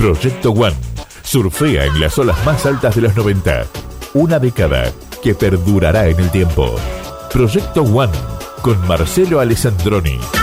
Proyecto One. Surfea en las olas más altas de los 90. Una década que perdurará en el tiempo. Proyecto One con Marcelo Alessandroni.